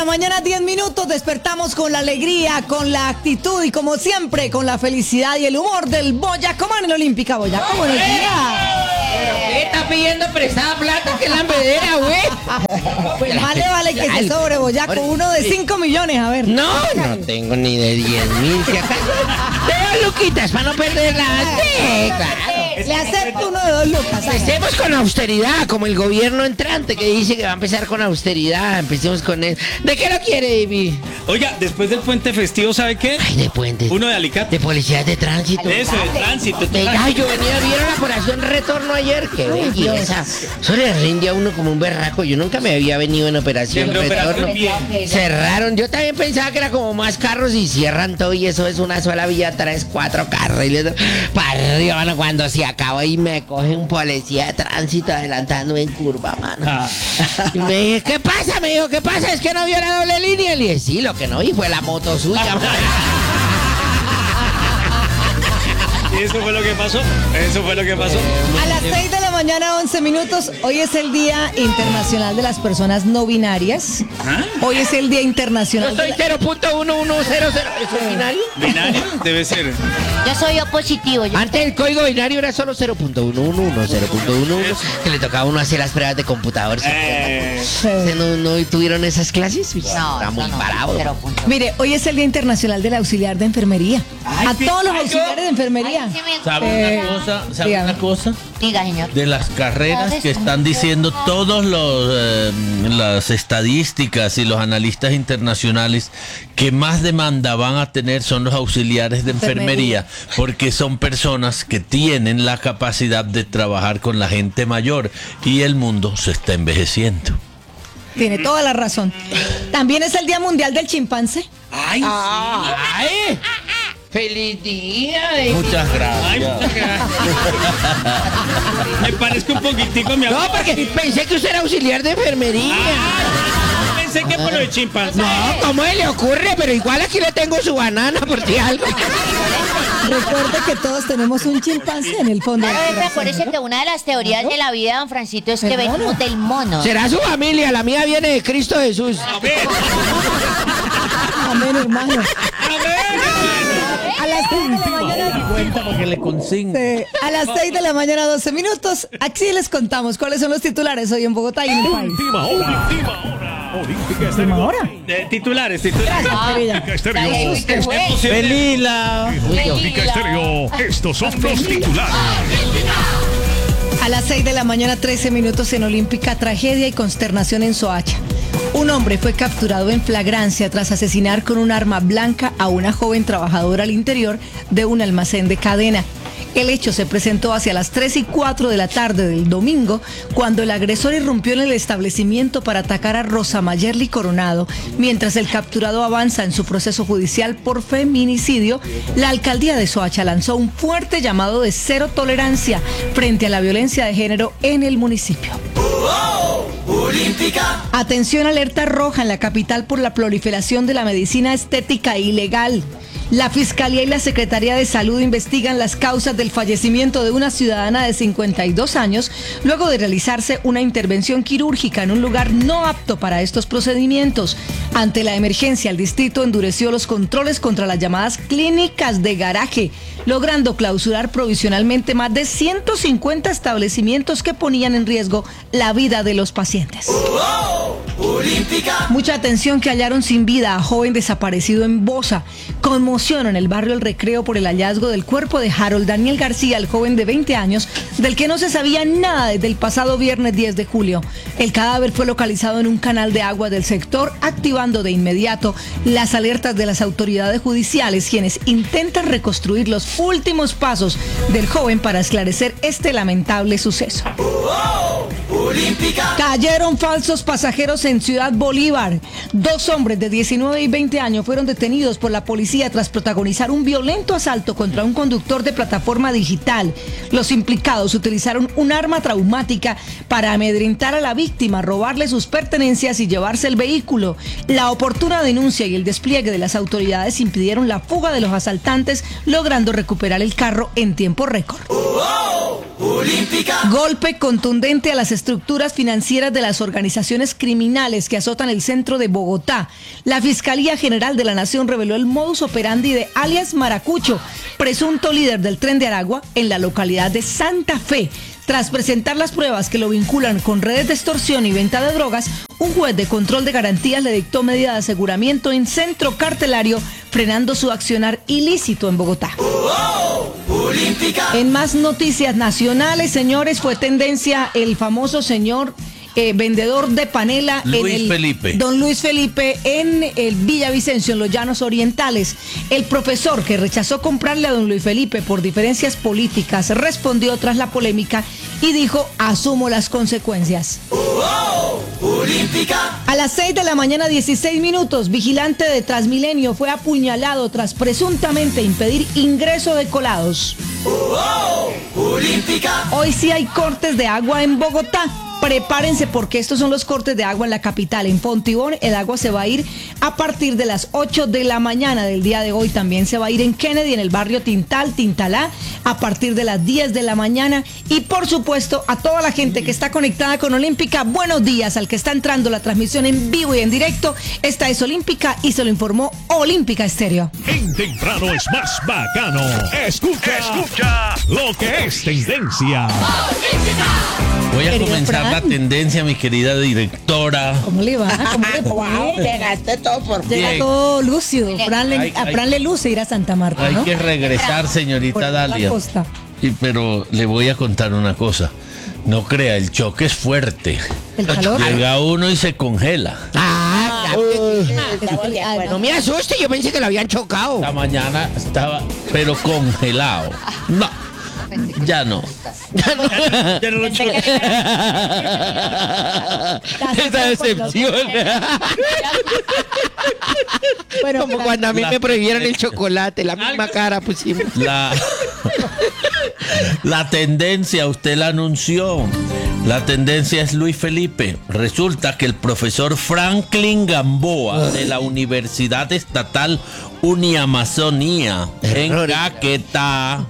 la mañana, 10 minutos, despertamos con la alegría, con la actitud y como siempre, con la felicidad y el humor del Boyacó en Olímpica. Boyacó, buenos días. ¿Qué está pidiendo prestada plata? ¿Qué lambedera, güey? Pues más le vale que se sobre, Boyaco. Uno de 5 millones, a ver. No tengo ni de 10,000. Si acaso, de 2 luquitas para no perderla. Sí, claro. Le acepto uno de 2 lucas. Empecemos con austeridad, como el gobierno entrante que dice que va a empezar con austeridad. Empecemos con él. ¿De qué lo quiere, David? Oiga, después del puente festivo, ¿sabe qué? Ay, de puentes. Uno de alicate. De policía de tránsito. Eso, de tránsito. Ay, yo ¿vieron la operación retorno ayer? Qué belleza. Eso le rinde a uno como un berraco. Yo nunca me había venido en operación retorno. Cerraron. Yo también pensaba que era como más carros y cierran todo y eso es una sola vía, 3, 4 carriles. Para arriba, mano, cuando se acabó y me coge un policía de tránsito adelantando en curva, mano. Y me dije, ¿qué pasa? Me dijo, ¿qué pasa? Es que no vio la doble línea. Le dije, sí, lo que no vi fue la moto suya. ¿Y eso fue lo que pasó? Eso fue lo que pasó. A las 6 de la mañana, 11 minutos. Hoy es el Día Internacional de las Personas No Binarias. ¿Ah? Hoy es el Día Internacional. Yo soy 0.1100. ¿Eso es binario? ¿Binario? Debe ser. Yo soy yo positivo. Antes el código binario era solo 0.111, 0.11, que le tocaba a uno hacer las pruebas de computador. ¿Ustedes no tuvieron esas clases? Está muy parado. Mire, hoy es el Día Internacional del Auxiliar de Enfermería. A todos los auxiliares de enfermería. ¿Sabe una cosa? Diga, señor. De las carreras que están diciendo todos las estadísticas y los analistas internacionales que más demanda van a tener son los auxiliares de enfermería, porque son personas que tienen la capacidad de trabajar con la gente mayor y el mundo se está envejeciendo. Tiene toda la razón. También es el Día Mundial del Chimpancé. ¡Ay, ¡Ay! ¡Feliz día! Muchas gracias. Ay, muchas gracias. Me parezco un poquitico, mi amor. No, porque pensé que usted era auxiliar de enfermería. Pensé que por lo de chimpancé. No, ¿cómo le ocurre? Pero igual aquí le tengo su banana por si algo. Recuerde que todos tenemos un chimpancé en el fondo. Acuérdese que una de las teorías de la vida, don Francito, es que venimos del mono. Será su familia, la mía viene de Cristo Jesús. Amén, hermano. A las 6 de la mañana. Cuenta porque le consigno. A las 6 de la mañana, 12 minutos. Aquí les contamos cuáles son los titulares hoy en Bogotá y en el país. Última hora. Olímpica Estéreo. ¿Ahora? Titulares. Olímpica Estéreo. ¡Felila! Olímpica Estéreo. Estos son los titulares. A las 6 de la mañana, 13 minutos en Olímpica, tragedia y consternación en Soacha. Un hombre fue capturado en flagrancia tras asesinar con un arma blanca a una joven trabajadora al interior de un almacén de cadena. El hecho se presentó hacia las 3:04 de la tarde del domingo, cuando el agresor irrumpió en el establecimiento para atacar a Rosa Mayerly Coronado. Mientras el capturado avanza en su proceso judicial por feminicidio, la alcaldía de Soacha lanzó un fuerte llamado de cero tolerancia frente a la violencia de género en el municipio. Atención, alerta roja en la capital por la proliferación de la medicina estética ilegal. La Fiscalía y la Secretaría de Salud investigan las causas del fallecimiento de una ciudadana de 52 años luego de realizarse una intervención quirúrgica en un lugar no apto para estos procedimientos. Ante la emergencia, el distrito endureció los controles contra las llamadas clínicas de garaje, logrando clausurar provisionalmente más de 150 establecimientos que ponían en riesgo la vida de los pacientes. Mucha atención, que hallaron sin vida a joven desaparecido en Bosa. Conmoción en el barrio El Recreo por el hallazgo del cuerpo de Harold Daniel García, el joven de 20 años, del que no se sabía nada desde el pasado viernes 10 de julio. El cadáver fue localizado en un canal de agua del sector, activando de inmediato las alertas de las autoridades judiciales, quienes intentan reconstruir los últimos pasos del joven para esclarecer este lamentable suceso. Cayeron falsos pasajeros en Ciudad Bolívar. 2 hombres de 19 y 20 años fueron detenidos por la policía tras protagonizar un violento asalto contra un conductor de plataforma digital. Los implicados utilizaron un arma traumática para amedrentar a la víctima, robarle sus pertenencias y llevarse el vehículo. La oportuna denuncia y el despliegue de las autoridades impidieron la fuga de los asaltantes, logrando recuperar el carro en tiempo récord. Golpe contundente a las estructuras financieras de las organizaciones criminales que azotan el centro de Bogotá. La Fiscalía General de la Nación reveló el modus operandi de alias Maracucho, presunto líder del Tren de Aragua en la localidad de Santa Fe. Tras presentar las pruebas que lo vinculan con redes de extorsión y venta de drogas, un juez de control de garantías le dictó medida de aseguramiento en centro carcelario, frenando su accionar ilícito en Bogotá. En más noticias nacionales, señores, fue tendencia el famoso señor vendedor de panela don Luis Felipe en el Villavicencio, en los Llanos Orientales. El profesor que rechazó comprarle a don Luis Felipe por diferencias políticas respondió tras la polémica y dijo: asumo las consecuencias. A las 6 de la mañana, 16 minutos, vigilante de Transmilenio fue apuñalado tras presuntamente impedir ingreso de colados. Hoy sí hay cortes de agua en Bogotá. Prepárense porque estos son los cortes de agua en la capital. En Fontibón el agua se va a ir a partir de las 8 de la mañana del día de hoy. También se va a ir en Kennedy, en el barrio Tintalá, a partir de las 10 de la mañana. Y por supuesto a toda la gente que está conectada con Olímpica, buenos días. Al que está entrando la transmisión en vivo y en directo, esta es Olímpica y se lo informó Olímpica Estéreo. En temprano es más bacano. Escucha lo que es tendencia. Voy a comenzar la tendencia, mi querida directora. ¿Cómo le va? ¿Cómo le va? Llegaste todo por Llega bien. todo lúcido. A Fran le luce ir a Santa Marta, Hay ¿no? que regresar, Por señorita la Dalia. costa. Pero le voy a contar una cosa. No crea, el choque es fuerte. El calor. Llega uno y se congela. No me asuste, yo pensé que lo habían chocado. La mañana estaba, pero congelado. No, ya no. Esa decepción. Bueno, Como cuando a mí me prohibieron el chocolate, la misma cara pusimos. La tendencia, usted la anunció. La tendencia es Luis Felipe. Resulta que el profesor Franklin Gamboa de la Universidad Estatal Uniamazonía en Caquetá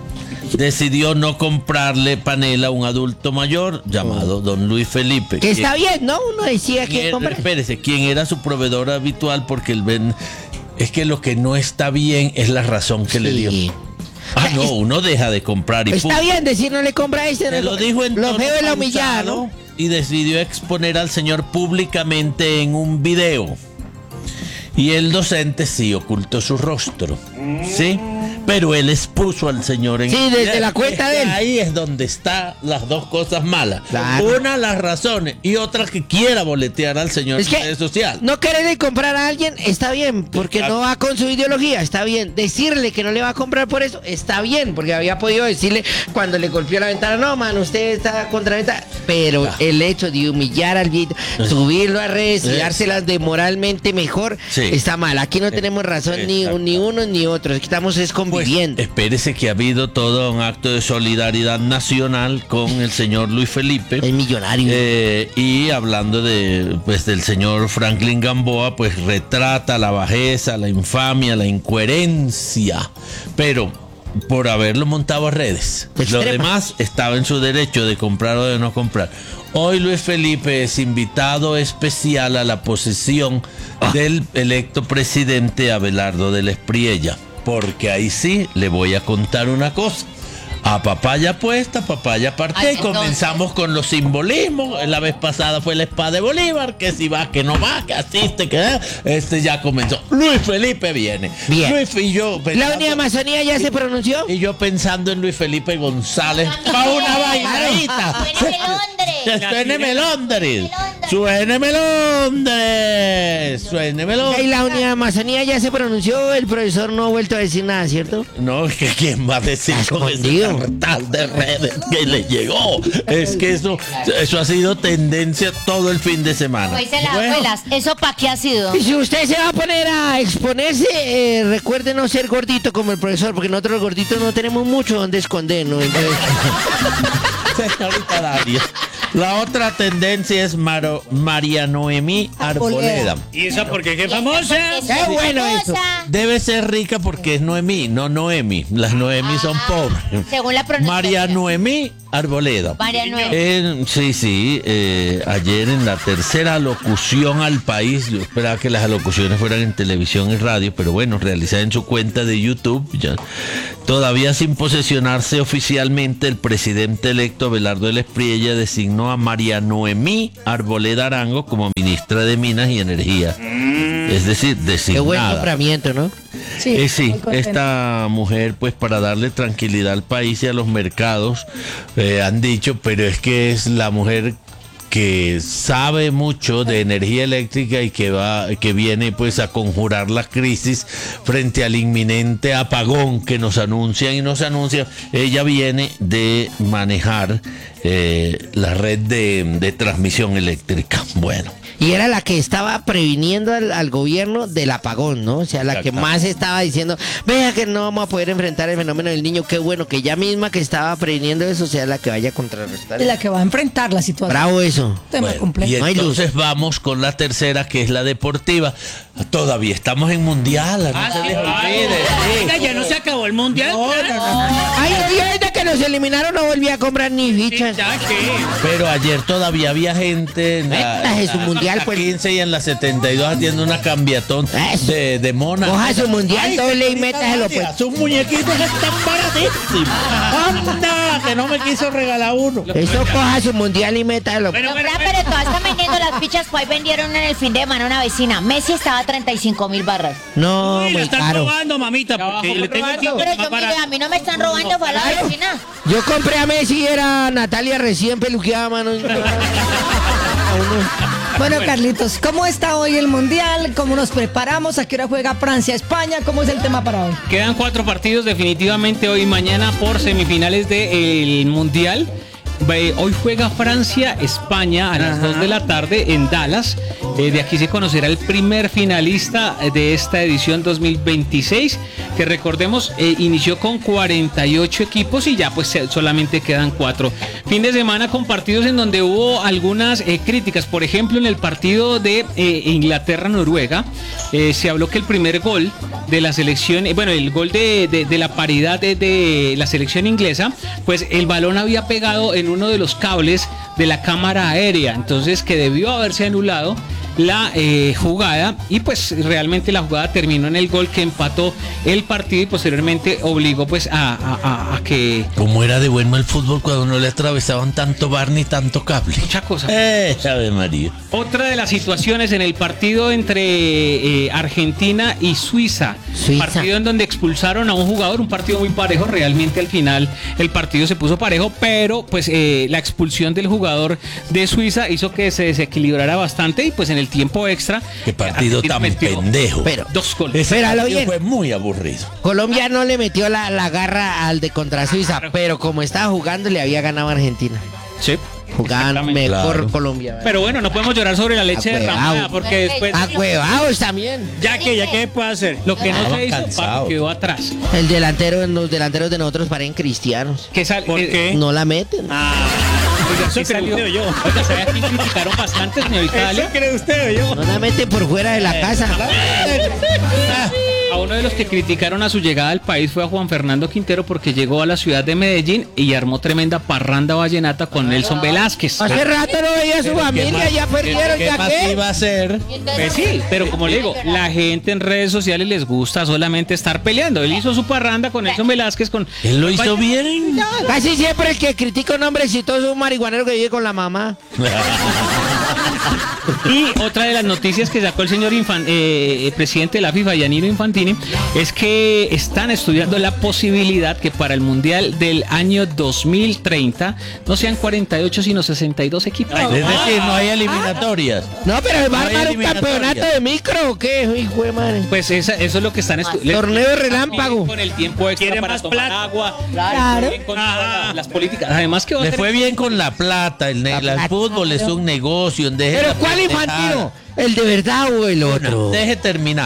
decidió no comprarle panela a un adulto mayor llamado don Luis Felipe. Que está bien, ¿no? Uno decía que comprar. Espérese, ¿quién era su proveedor habitual? Porque es que lo que no está bien es la razón que le dio. No, uno deja de comprar y está bien decir no le compra a este. Se lo dijo en lo tono feo de la pausado humillada, ¿no? Y decidió exponer al señor públicamente en un video. Y el docente sí ocultó su rostro, ¿sí? Pero él expuso al señor en sí, desde la cuenta de él. Ahí es donde están las dos cosas malas. Claro. Una, las razones, y otra, que quiera boletear al señor en redes sociales. No quererle comprar a alguien está bien, porque no va con su ideología, está bien. Decirle que no le va a comprar por eso, está bien, porque había podido decirle cuando le golpeó la ventana, no, man, usted está contra la ventana. Pero el hecho de humillar al viejito, subirlo a redes y dárselas de moralmente mejor, está mal. Aquí no tenemos razón ni uno ni otro, aquí estamos conviviendo. Pues, espérese que ha habido todo un acto de solidaridad nacional con el señor Luis Felipe. El millonario. Y hablando del señor Franklin Gamboa, pues retrata la bajeza, la infamia, la incoherencia. Pero por haberlo montado a redes. Lo demás estaba en su derecho de comprar o de no comprar. Hoy Luis Felipe es invitado especial a la posesión del electo presidente Abelardo de la Espriella. Porque ahí sí le voy a contar una cosa. A papaya puesta, papaya partida. Y comenzamos con los simbolismos. La vez pasada fue la espada de Bolívar, que si va, que no va, que asiste, que ya comenzó. Luis Felipe viene. Bien. ¿La Uniamazonía ya se pronunció? Y yo pensando en Luis Felipe González. ¡Pa' una bailadita! ¡Suéneme Londres! ¡Suéneme Londres! ¡Suéneme Londres! ¿Y la Uniamazonía ya se pronunció? El profesor no ha vuelto a decir nada, ¿cierto? No, es que ¿quién va a decir con ese cartal de redes que le llegó? Es que eso ha sido tendencia todo el fin de semana. Pues las abuelas, ¿eso para qué ha sido? Y si usted se va a poner a exponerse, recuerde no ser gordito como el profesor, porque nosotros los gorditos no tenemos mucho donde escondernos. Señorita Dalia, La otra tendencia es María Noemí Arboleda. ¿Y esa por qué? ¿Qué famosa? Qué bueno eso. Debe ser rica porque es Noemí, no Noemi. Las Noemí son pobres. Según la pronunciación. María Noemí Arboleda. María Noemí. Sí, ayer en la tercera locución al país, yo esperaba que las alocuciones fueran en televisión y radio, pero bueno, realizada en su cuenta de YouTube, ya. Todavía sin posesionarse oficialmente, el presidente electo Abelardo Espriella designó a María Noemí Arboleda Arango como ministra de Minas y Energía. Es decir, designada. Qué buen nombramiento, ¿no? Sí, Sí, muy contenta. esta mujer, pues para darle tranquilidad al país y a los mercados, han dicho, pero es que es la mujer que sabe mucho de energía eléctrica y que viene pues a conjurar la crisis frente al inminente apagón que nos anuncian y nos anuncian. Ella viene de manejar la red de transmisión eléctrica. Bueno. Y era la que estaba previniendo al gobierno del apagón, ¿no? O sea, la que más estaba diciendo, vea que no vamos a poder enfrentar el fenómeno del niño, qué bueno, que ella misma que estaba previniendo eso sea la que vaya a contrarrestar. De la que va a enfrentar la situación. Bravo eso. Tema Bueno, complejo. y No hay luz. entonces vamos con la tercera, que es la deportiva. Todavía estamos en mundial. No se les olvide, sí. Oiga, ya no se acabó el mundial. Ay, desde que nos eliminaron no volví a comprar ni fichas. Ya que. Pero ayer todavía había gente en Es un mundial, en la pues. 15 y en la 72 haciendo una cambiatón Eso. de mona. Coja su mundial doble y métaselo, pues. Sus muñequitos están baratísimos. Anda, que no me quiso regalar uno. Eso coja su mundial y métaselo. Bueno, No, pero todas están vendiendo las fichas, pues ahí vendieron en el fin de semana una vecina. Messi estaba a 35.000 barras. No, uy, la muy están caro. robando, mamita, porque le tengo el tiempo Pero más yo, mire, barato. a mí no me están robando, fue a la vecina. Yo compré a Messi, era Natalia recién peluqueada, mano. Bueno, Carlitos, ¿cómo está hoy el Mundial? ¿Cómo nos preparamos? ¿A qué hora juega Francia, España? ¿Cómo es el tema para hoy? Quedan 4 partidos definitivamente hoy y mañana por semifinales del Mundial. Hoy juega Francia, España a las 2 de la tarde en Dallas. De aquí se conocerá el primer finalista de esta edición 2026, que recordemos inició con 48 equipos y ya pues solamente quedan 4. Fin de semana con partidos en donde hubo algunas críticas. Por ejemplo, en el partido de Inglaterra-Noruega se habló que el primer gol de la selección, el gol de la paridad de la selección inglesa, pues el balón había pegado en uno de los cables de la cámara aérea, entonces que debió haberse anulado la jugada y pues realmente la jugada terminó en el gol que empató el partido y posteriormente obligó pues a que Como era de bueno el fútbol cuando no le atravesaban tanto bar ni tanto cable. mucha cosa. Ave María. Otra de las situaciones en el partido entre Argentina y Suiza. Partido en donde expulsaron a un jugador, un partido muy parejo, realmente al final el partido se puso parejo, pero pues la expulsión del jugador de Suiza hizo que se desequilibrara bastante y pues en el tiempo extra. Qué partido Argentina tan metió pendejo. Pero 2 goles. Ese Espéralo partido bien. fue muy aburrido. Colombia no le metió la garra al de contra Suiza, pero como estaba jugando le había ganado a Argentina. Sí. Jugaban Exactamente. mejor Claro. Colombia. Pero bueno, no podemos llorar sobre la leche Acueado. derramada porque después Acuevados también. Ya que puede hacer. lo que no Estaban se hizo cansados. quedó atrás. Los delanteros de nosotros parecen cristianos. ¿Por qué? No la meten. Oiga, sí Eso creo salió. usted o yo. Oiga, ¿sabe a quién criticaron bastante, señorita Dalia? ¿Eso cree usted o yo? No la meten por fuera de la casa. A uno de los que criticaron a su llegada al país fue a Juan Fernando Quintero porque llegó a la ciudad de Medellín y armó tremenda parranda vallenata con Nelson Velázquez. Hace rato no veía a su familia, ya perdieron, ¿Qué ¿ya más qué? iba a hacer? Pues sí, pero como le digo, la gente en redes sociales les gusta solamente estar peleando. Él hizo su parranda con Nelson Velázquez con... Él lo hizo bien. Casi siempre el que critica a un hombre exitoso es un marihuanero que vive con la mamá. Y otra de las noticias que sacó el señor presidente de la FIFA, Giannino Infantini, es que están estudiando la posibilidad que para el Mundial del año 2030 no sean 48 sino 62 equipos. Es decir, no hay eliminatorias. No, pero ¿va a No hay armar un eliminatoria. campeonato de micro o qué? Hijo de madre. Pues eso es lo que están estudiando. Torneo de relámpago. Con el tiempo extra ¿Quieren para más tomar plata? agua. Claro. Con todas las políticas. Además que va a Le ser- fue bien con la plata. El plata. fútbol es un negocio. Pero ¿cuál Infantino? ¿El de verdad o el otro? Deje terminar.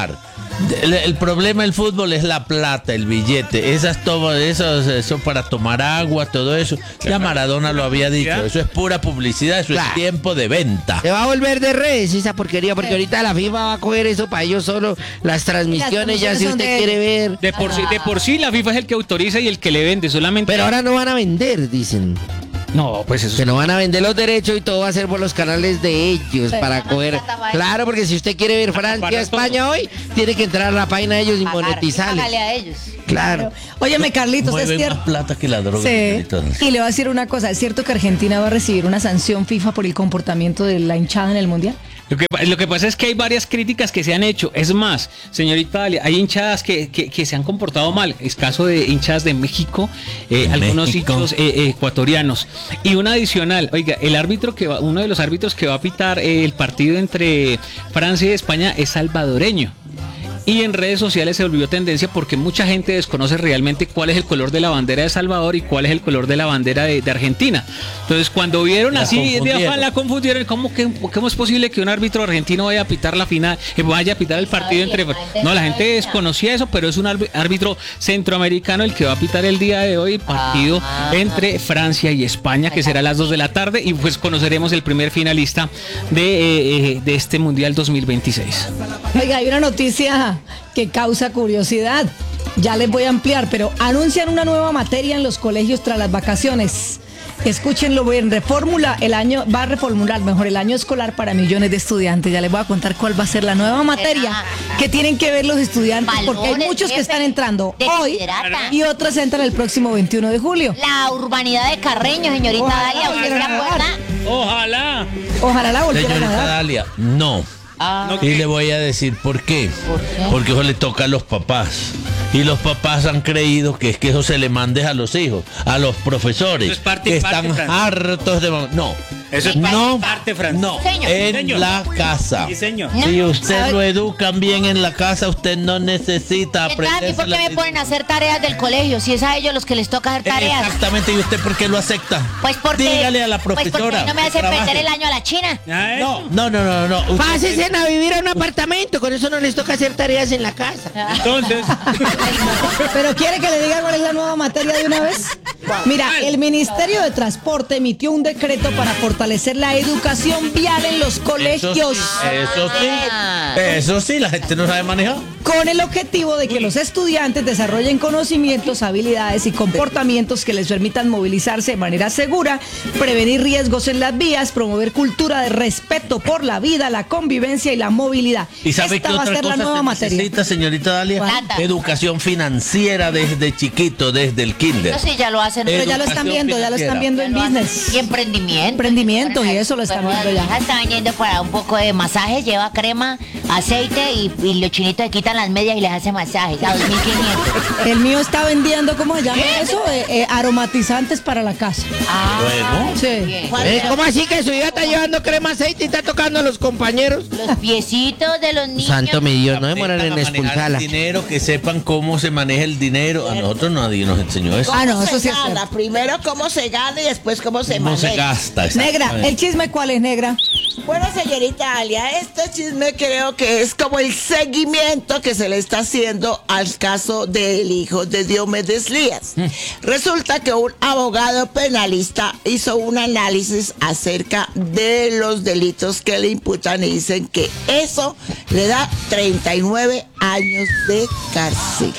El problema del fútbol es la plata, el billete. Eso para tomar agua, todo eso. Ya Maradona lo había dicho. Eso es pura publicidad, eso es tiempo de venta. Se va a volver de redes esa porquería, porque ahorita la FIFA va a coger eso para ellos solo. Las transmisiones, ya si usted quiere ver. De por sí la FIFA es el que autoriza y el que le vende solamente. Pero ahora no van a vender, dicen. No, pues eso. Que no van a vender los derechos y todo va a ser por los canales de ellos para coger. Claro, porque si usted quiere ver Francia, España hoy, tiene que entrar a la página de ellos y monetizarles. Págale a ellos. Claro. Óyeme, Carlitos, es Mueven cierto. más plata que la droga. Sí. Y le voy a decir una cosa, ¿es cierto que Argentina va a recibir una sanción FIFA por el comportamiento de la hinchada en el Mundial? Lo que pasa es que hay varias críticas que se han hecho. Es más, señorita Dalia, hay hinchadas que se han comportado mal. Es caso de hinchadas de México, algunos hinchas ecuatorianos. Y una adicional, oiga, uno de los árbitros que va a pitar el partido entre Francia y España es salvadoreño. Y en redes sociales se volvió tendencia porque mucha gente desconoce realmente cuál es el color de la bandera de Salvador y cuál es el color de la bandera de Argentina. Entonces, cuando vieron así de afán, la confundieron. ¿Cómo es posible que un árbitro argentino vaya a pitar la final, vaya a pitar el partido entre... No, la gente desconocía eso, pero es un árbitro centroamericano el que va a pitar el día de hoy el partido entre Francia y España, que será a las 2 de la tarde, y pues conoceremos el primer finalista de este Mundial 2026. Oiga, hay una noticia que causa curiosidad. Ya les voy a ampliar, pero anuncian una nueva materia en los colegios tras las vacaciones. Escúchenlo bien, va a reformular mejor el año escolar para millones de estudiantes. Ya les voy a contar cuál va a ser la nueva materia que tienen que ver los estudiantes, porque hay muchos que están entrando hoy y otros entran el próximo 21 de julio. La urbanidad de Carreño, señorita Dalia, ¿usted se acuerda? Ojalá la volvieran a Señorita dar. Dalia, no. Y le voy a decir por qué. Porque eso le toca a los papás. Y los papás han creído que es que eso se le mande a los hijos, a los profesores, Eso es parte que y parte, están Francis. hartos de... No. Eso es parte, Francis. No, Señor. en Señor. la casa. Sí, señor. Si usted lo educan bien en la casa, usted no necesita Entonces, ¿a mí por qué me ponen a hacer tareas del colegio? Si es a ellos los que les toca hacer tareas. Exactamente, ¿y usted por qué lo acepta? Pues porque... Dígale a la Pues profesora. porque no me hace que trabaje. perder el año a la China. No. Usted- Pásense a vivir a un apartamento, con eso no les toca hacer tareas en la casa. Entonces, ¿Pero quiere que le diga cuál es la nueva materia de una vez? Mira, el Ministerio de Transporte emitió un decreto para fortalecer la educación vial en los colegios, Eso sí, la gente no sabe manejar. con el objetivo de que los estudiantes desarrollen conocimientos, habilidades y comportamientos que les permitan movilizarse de manera segura, prevenir riesgos en las vías, promover cultura de respeto por la vida, la convivencia y la movilidad. ¿Y sabe Esta qué va a otra ser la cosa nueva se materia. necesita, señorita Dalia? Plata. Educación financiera desde chiquito, desde el kinder. No sé, ya lo hacen. Pero ya lo están viendo, en business. Y emprendimiento. Emprendimiento, y eso lo están viendo ya. Está vendiendo para un poco de masaje, lleva crema, aceite y los chinitos le quitan las medias y les hace masaje. A 2.500. El mío está vendiendo, ¿cómo se llama eso? Aromatizantes para la casa. Bueno. Sí. Bien. ¿Cómo así que su hija está llevando crema aceite y está tocando a los compañeros? Los piecitos de los niños. Santo mi Dios, no demoran en Aprendan a manejar expulsarla. el dinero, que sepan cómo se maneja el dinero. A nosotros nadie nos enseñó eso. Ah, no, eso sí es gana. cierto. Primero cómo se gana y después cómo se ¿Cómo se maneja. gasta? Negra, exactamente. ¿el chisme cuál es, negra? Bueno, señorita Alia, este chisme creo que es como el seguimiento que se le está haciendo al caso del hijo de Diomedes Díaz. Resulta que un abogado penalista hizo un análisis acerca de los delitos que le imputan y dicen que eso le da 39 años de cárcel.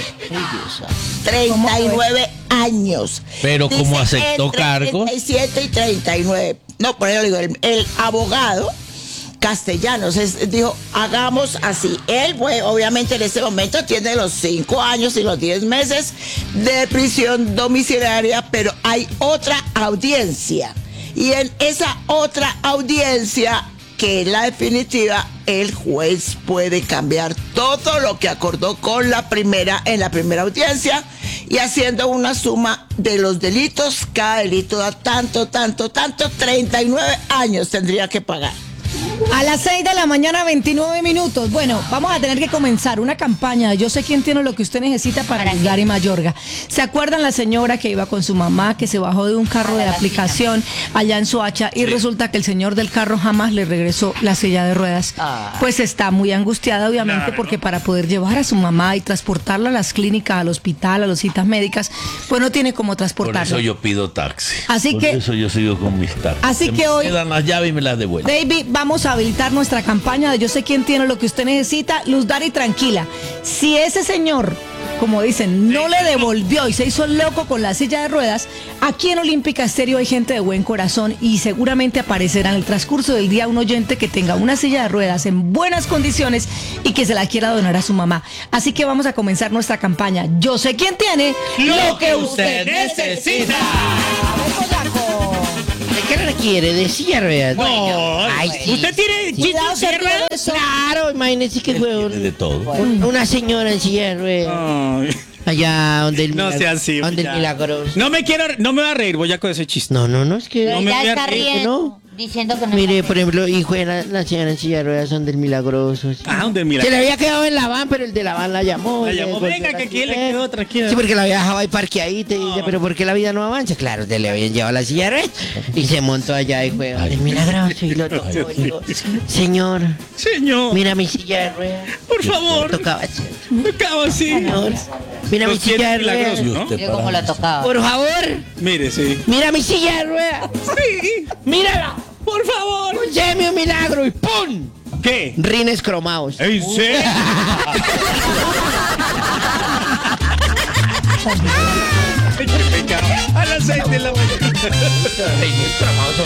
39 años. Pero como Dice aceptó entre cargos. 37 y 39. No, por eso digo, el abogado Castellanos dijo, hagamos así. Él, pues, obviamente en este momento tiene los 5 años y los 10 meses de prisión domiciliaria, pero hay otra audiencia. Y en esa otra audiencia, que es la definitiva, el juez puede cambiar todo lo que acordó con en la primera audiencia, y haciendo una suma de los delitos, cada delito da tanto, 39 años tendría que pagar. A las 6 de la mañana, 29 minutos. Bueno, vamos a tener que comenzar una campaña. Yo sé quién tiene lo que usted necesita para ayudar y Mayorga. ¿Se acuerdan la señora que iba con su mamá, que se bajó de un carro de aplicación allá en Soacha y resulta que el señor del carro jamás le regresó la silla de ruedas? Pues está muy angustiada, obviamente, porque para poder llevar a su mamá y transportarla a las clínicas, al hospital, a las citas médicas, pues no tiene cómo Por transportarla. eso yo pido taxi. Así Por que- eso yo sigo con mis taxis. Así que hoy- me dan las llaves y me las devuelven. David, vamos a habilitar nuestra campaña de Yo sé quién tiene lo que usted necesita. Luz Dari, tranquila. Si ese señor, como dicen, no le devolvió y se hizo loco con la silla de ruedas, aquí en Olímpica Estéreo hay gente de buen corazón y seguramente aparecerá en el transcurso del día un oyente que tenga una silla de ruedas en buenas condiciones y que se la quiera donar a su mamá. Así que vamos a comenzar nuestra campaña. Yo sé quién tiene lo que usted necesita. ¿Qué requiere? ¿De silla de ruedas? No, Ay, sí. ¿usted tiene Cuidado, silla de ruedas? Claro, imagínese que fue Tiene de todo. una señora en silla de ruedas. Ay, Allá donde el no sea así. donde el ya. milagroso. No me voy a reír, voy a con ese chiste. No, es que. No me ya voy a está reír, riendo, diciendo que no. Mire, por ejemplo, hijo de la señora en silla de ruedas son del milagroso. Sí. Ah, donde mira. Se le había quedado en la van, pero el de la van la llamó. La y le llamó, devolvió venga, la que aquí silla. le quedó, tranquila. Sí, porque la había dejado ahí parqueadita y dice, pero ¿por qué la vida no avanza? Claro, le habían llevado la silla de ruedas y se montó allá y fue del milagroso y lo tocó. Y dijo, señor, Señor, mira mi silla de ruedas. por favor, Tocaba así. me acabo así. Señor, mira mi Los silla de pies ruedas. milagrosos, ¿no? Yo como lo tocaba. Por favor, Mire, sí. mira mi silla de ruedas. Sí, Mírala. por favor. Concédeme un milagro y ¡pum! ¿Qué? Rines cromados. ¿En serio? A las 6 de la mañana.